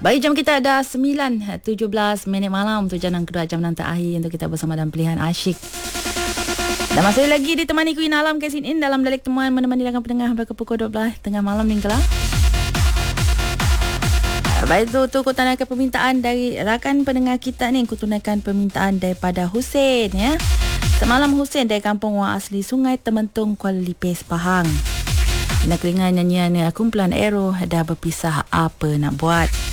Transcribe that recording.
Baik, jam kita dah 9:17 malam tu, jam kedua, jam terakhir untuk kita bersama dalam pilihan asyik. Dan masih lagi ditemani Queen Alam Kasin In dalam Delik Temuan, menemani rakan pendengar sampai ke pukul 12 tengah malam ni kelak. Baik tu kutunaikan permintaan dari rakan pendengar kita ni. Kutunaikan permintaan daripada Hussein ya. Semalam Hussein dari kampung Wang Asli Sungai Tementung, Kuala Lipis, Pahang. Nak keringan nyanyian kumpulan Aero dah berpisah, apa nak buat.